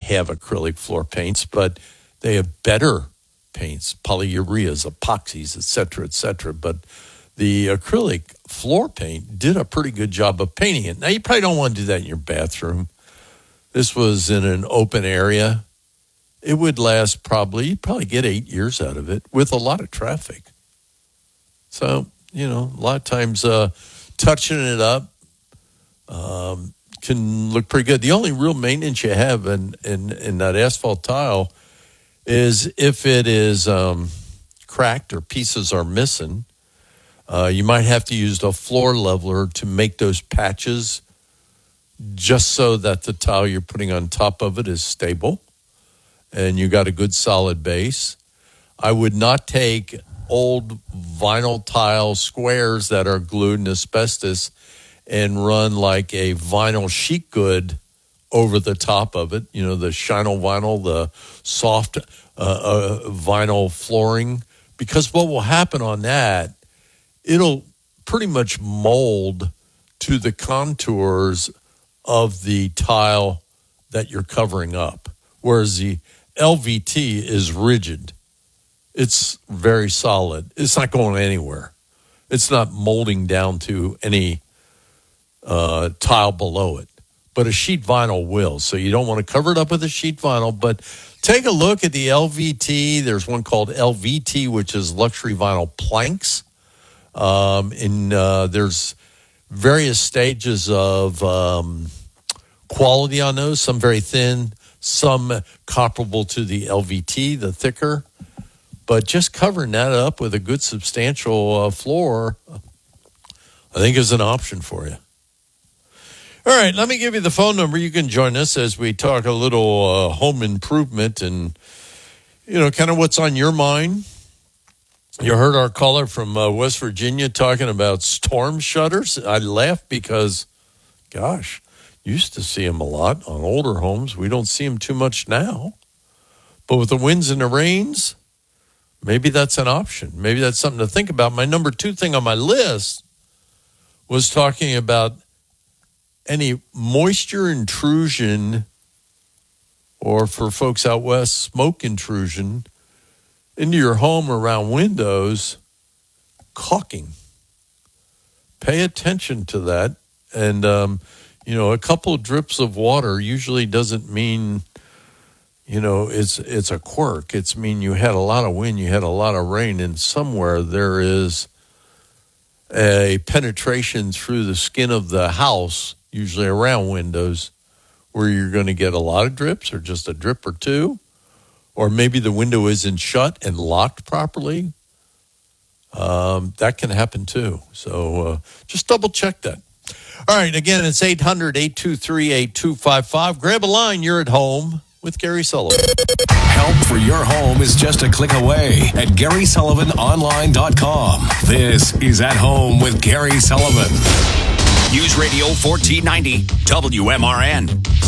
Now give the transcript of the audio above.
have acrylic floor paints, but they have better paints, polyureas, epoxies, et cetera, but the acrylic floor paint did a pretty good job of painting it. Now, you probably don't want to do that in your bathroom. This was in an open area. It would last you'd probably get 8 years out of it with a lot of traffic. So, a lot of times touching it up can look pretty good. The only real maintenance you have in that asphalt tile is if it is cracked or pieces are missing. You might have to use a floor leveler to make those patches just so that the tile you're putting on top of it is stable and you got a good solid base. I would not take old vinyl tile squares that are glued in asbestos and run like a vinyl sheet good over the top of it, the Shinyl vinyl, the soft vinyl flooring, because what will happen on that, it'll pretty much mold to the contours of the tile that you're covering up, whereas the LVT is rigid. It's very solid. It's not going anywhere. It's not molding down to any tile below it. But a sheet vinyl will. So you don't want to cover it up with a sheet vinyl. But take a look at the LVT. There's one called LVT, which is luxury vinyl planks. There's various stages of quality on those. Some very thin, some comparable to the LVT, the thicker. But just covering that up with a good substantial floor, I think is an option for you. All right, let me give you the phone number. You can join us as we talk a little home improvement and, kind of what's on your mind. You heard our caller from West Virginia talking about storm shutters. I laugh because, gosh, used to see them a lot on older homes. We don't see them too much now. But with the winds and the rains, maybe that's an option. Maybe that's something to think about. My number 2 thing on my list was talking about any moisture intrusion, or for folks out west, smoke intrusion into your home around windows, caulking. Pay attention to that. And, a couple of drips of water usually doesn't mean, it's a quirk. It's mean you had a lot of wind, you had a lot of rain, and somewhere there is a penetration through the skin of the house, usually around windows, where you're going to get a lot of drips or just a drip or two. Or maybe the window isn't shut and locked properly. That can happen too. So just double check that. All right, again, it's 800-823-8255. Grab a line. You're at home with Gary Sullivan. Help for your home is just a click away at GarySullivanOnline.com. This is At Home with Gary Sullivan. News Radio 1490 WMRN.